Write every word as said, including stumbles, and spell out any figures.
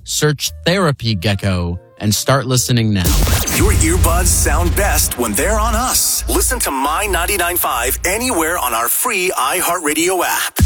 Search Therapy Gecko and start listening now. Your earbuds sound best when they're on us. Listen to My ninety-nine point five anywhere on our free iHeartRadio app.